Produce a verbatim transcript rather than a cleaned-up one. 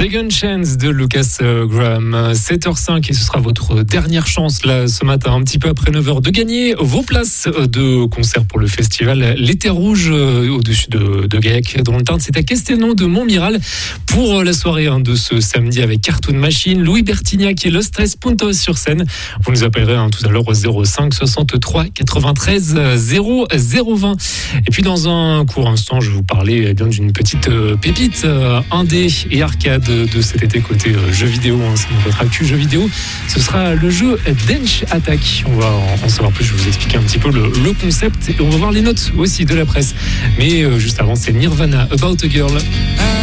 Second Chance de Lucas Graham, sept heures cinq, et ce sera votre dernière chance là ce matin, un petit peu après neuf heures, de gagner vos places de concert pour le festival L'été rouge au-dessus de, de Gaillac dans le Tarn. C'est à Castelnau de Montmiral pour la soirée hein, de ce samedi avec Cartoon Machine, Louis Bertignac et Los Tres Puntos sur scène. Vous nous appellerez hein, tout à l'heure au zéro cinq soixante-trois quatre-vingt-treize zéro zéro vingt. Et puis dans un court instant, je vais vous parler eh bien d'une petite euh, pépite euh, indé et arcade de cet été côté euh, jeux vidéo, hein, c'est votre actu jeux vidéo. Ce sera le jeu Dench Attack. On va en, en savoir plus, je vais vous expliquer un petit peu le, le concept et on va voir les notes aussi de la presse. Mais euh, juste avant, c'est Nirvana, About a Girl.